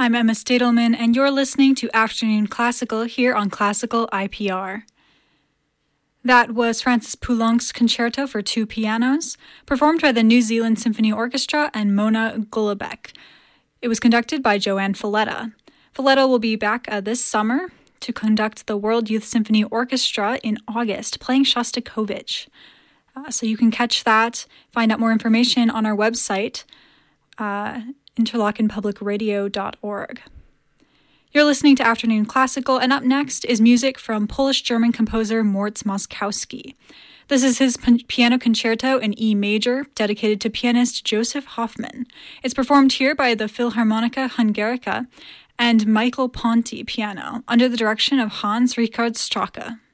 I'm Emma Stadelman, and you're listening to Afternoon Classical here on Classical IPR. That was Francis Poulenc's Concerto for Two Pianos, performed by the New Zealand Symphony Orchestra and Mona Golubec. It was conducted by Joanne Falletta. Falletta will be back this summer to conduct the World Youth Symphony Orchestra in August, playing Shostakovich. So you can catch that, find out more information on our website, interlakenpublicradio.org. You're listening to Afternoon Classical, and up next is music from Polish-German composer Mort Moszkowski. This is his piano concerto in E major, dedicated to pianist Joseph Hoffman. It's performed here by the Philharmonica Hungarica and Michael Ponti piano, under the direction of Hans Richard Stracke.